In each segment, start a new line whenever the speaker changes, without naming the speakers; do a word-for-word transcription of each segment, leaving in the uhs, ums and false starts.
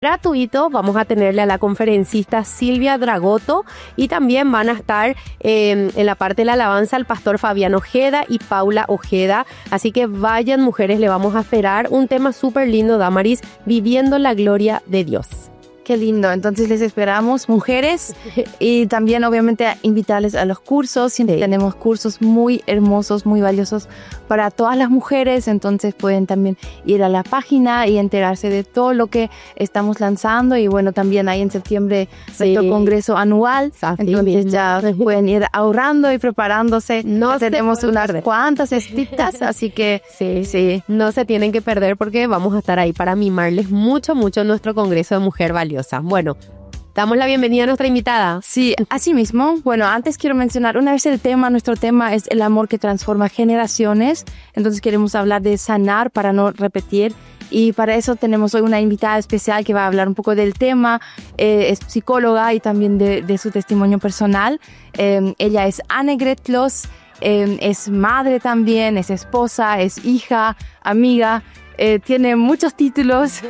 gratuito. Vamos a tenerle a la conferencista Silvia Dragotto y también van a estar eh, en la parte de la alabanza el pastor Fabián Ojeda y Paula Ojeda. Así que vayan, mujeres, le vamos a esperar un tema súper lindo, Damaris, viviendo la gloria de Dios.
Qué lindo, entonces les esperamos, mujeres, y también obviamente invitarles a los cursos. Siempre sí. Tenemos cursos muy hermosos, muy valiosos para todas las mujeres, entonces pueden también ir a la página y enterarse de todo lo que estamos lanzando. Y bueno, también hay en septiembre sí. nuestro congreso anual, sí. entonces ya pueden ir ahorrando y preparándose. No tenemos unas perder. cuantas citas, así que
sí, sí, no se tienen que perder porque vamos a estar ahí para mimarles mucho, mucho nuestro congreso de Mujer Valiosa. Bueno, damos la bienvenida a nuestra invitada.
Sí, así mismo. Bueno, antes quiero mencionar una vez el tema, nuestro tema es el amor que transforma generaciones. Entonces queremos hablar de sanar para no repetir. Y para eso tenemos hoy una invitada especial que va a hablar un poco del tema. Eh, es psicóloga y también de, de su testimonio personal. Eh, ella es Annegret Kloss, eh, es madre también, es esposa, es hija, amiga. Eh, tiene muchos títulos,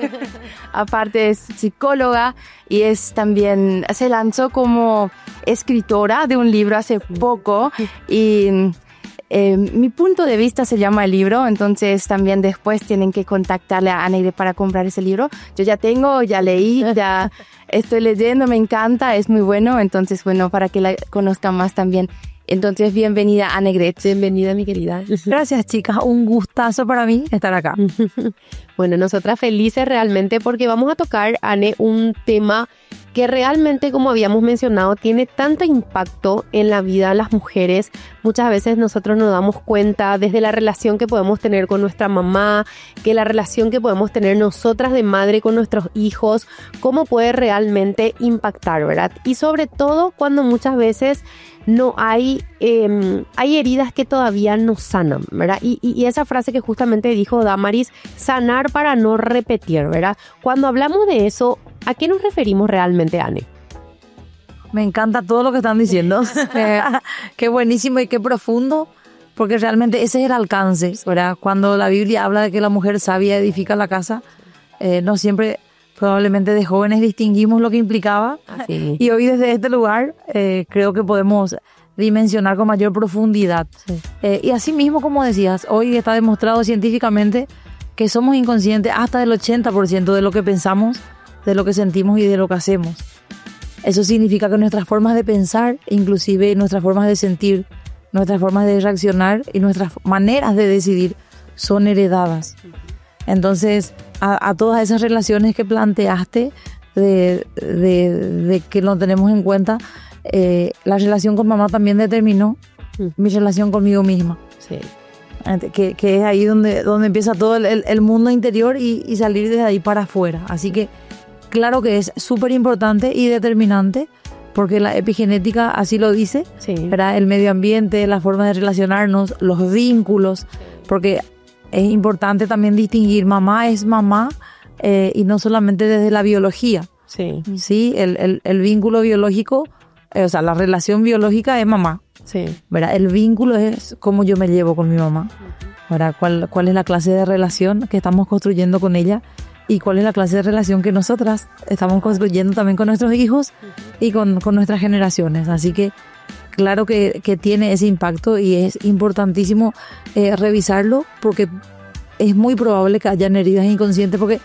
aparte es psicóloga y es también, se lanzó como escritora de un libro hace poco y eh, Mi punto de vista se llama el libro, entonces también después tienen que contactarle a Annegret para comprar ese libro. Yo ya tengo, ya leí, ya estoy leyendo, me encanta, es muy bueno, entonces bueno, para que la conozcan más también. Entonces, bienvenida, Annegret.
Bienvenida, mi querida.
Gracias, chicas. Un gustazo para mí estar acá.
Bueno, nosotras felices realmente porque vamos a tocar, Anne, un tema que realmente, como habíamos mencionado, tiene tanto impacto en la vida de las mujeres. Muchas veces nosotros nos damos cuenta desde la relación que podemos tener con nuestra mamá, que la relación que podemos tener nosotras de madre con nuestros hijos, cómo puede realmente impactar, ¿verdad? Y sobre todo cuando muchas veces no hay, eh, hay heridas que todavía no sanan, ¿verdad? Y, y, y esa frase que justamente dijo Damaris, sanar para no repetir, ¿verdad? Cuando hablamos de eso, ¿a qué nos referimos realmente, Anne?
Me encanta todo lo que están diciendo. eh, qué buenísimo y qué profundo, porque realmente ese es el alcance, ¿verdad? Cuando la Biblia habla de que la mujer sabia edifica la casa, eh, no siempre... Probablemente de jóvenes distinguimos lo que implicaba.
Sí.
Y hoy desde este lugar eh, creo que podemos dimensionar con mayor profundidad. Sí. Eh, y así mismo, como decías, hoy está demostrado científicamente que somos inconscientes hasta del ochenta por ciento de lo que pensamos, de lo que sentimos y de lo que hacemos. Eso significa que nuestras formas de pensar, inclusive nuestras formas de sentir, nuestras formas de reaccionar y nuestras maneras de decidir son heredadas. Entonces, a, a todas esas relaciones que planteaste, de, de, de que no tenemos en cuenta, eh, la relación con mamá también determinó mm. mi relación conmigo misma.
Sí.
Que, que es ahí donde, donde empieza todo el, el, el mundo interior y, y salir desde ahí para afuera. Así que, claro que es súper importante y determinante, porque la epigenética así lo dice,
sí.
¿verdad? El medio ambiente, la forma de relacionarnos, los vínculos, sí. porque... Es importante también distinguir, mamá es mamá eh, y no solamente desde la biología.
Sí.
Sí, el, el, el vínculo biológico, eh, o sea, la relación biológica es mamá.
Sí.
¿Verdad? El vínculo es cómo yo me llevo con mi mamá. ¿Verdad? ¿Cuál, cuál es la clase de relación que estamos construyendo con ella? Y cuál es la clase de relación que nosotras estamos construyendo también con nuestros hijos y con, con nuestras generaciones. Así que claro que, que tiene ese impacto y es importantísimo eh, revisarlo, porque es muy probable que hayan heridas inconscientes, porque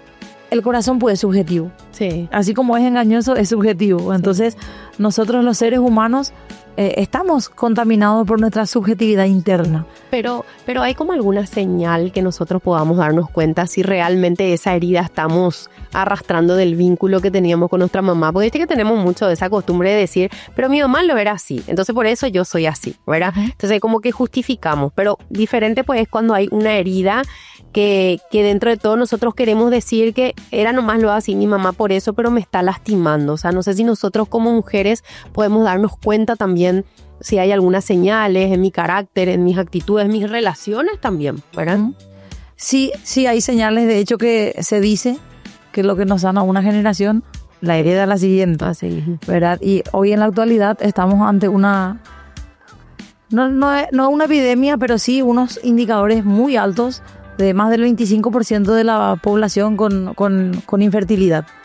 el corazón puede ser subjetivo.
Sí.
Así como es engañoso, es subjetivo. Entonces, sí. nosotros los seres humanos eh, estamos contaminados por nuestra subjetividad interna.
Pero, pero hay como alguna señal que nosotros podamos darnos cuenta si realmente esa herida estamos arrastrando del vínculo que teníamos con nuestra mamá. Porque viste que tenemos mucho de esa costumbre de decir, pero mi mamá lo era así, entonces por eso yo soy así, ¿verdad? Uh-huh. Entonces como que justificamos, pero diferente pues es cuando hay una herida que, que dentro de todo nosotros queremos decir que era nomás lo así mi mamá por eso, pero me está lastimando. O sea, no sé si nosotros como mujeres podemos darnos cuenta también si hay algunas señales en mi carácter, en mis actitudes, en mis relaciones también, ¿verdad? Uh-huh.
Sí, sí hay señales, de hecho que se dice que lo que nos sana a una generación, la hereda a la siguiente,
ah, sí.
¿verdad? Y hoy en la actualidad estamos ante una, no, no, no una epidemia, pero sí unos indicadores muy altos de más del veinticinco por ciento de la población con, con, con infertilidad.